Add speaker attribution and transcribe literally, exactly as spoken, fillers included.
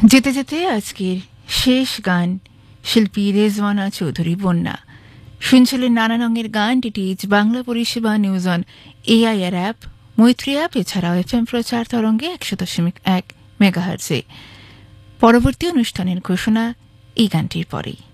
Speaker 1: যেতে যেতে আজকের শেষ গান শিল্পী রেজওয়ানা চৌধুরী বন্যা। শুনছিলেন নানা রঙের গান। ডিটিএইচ বাংলা পরিষেবা, নিউজ অন এআইআর অ্যাপ, মৈত্রী অ্যাপ, এছাড়াও এফ এম প্রচার তরঙ্গে একশো দশমিক এক মেগাহার্জে। পরবর্তী অনুষ্ঠানের ঘোষণা এই গানটির পরেই।